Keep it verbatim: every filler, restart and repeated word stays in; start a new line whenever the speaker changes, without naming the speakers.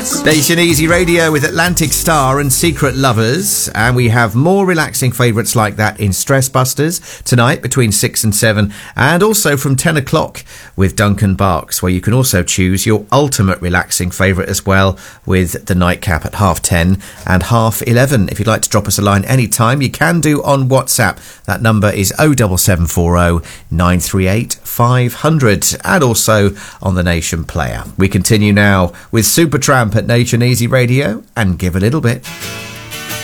Nation Easy Radio with Atlantic Star and Secret Lovers, and we have more relaxing favourites like that in Stress Busters tonight between six and seven, and also from ten o'clock with Duncan Barks, where you can also choose your ultimate relaxing favourite as well with the nightcap at half ten and half eleven. If you'd like to drop us a line anytime, you can do on WhatsApp. That number is oh seven seven four oh nine three eight five hundred, and also on the Nation player. We continue now with Supertramp at Nation Easy Radio and Give a Little Bit.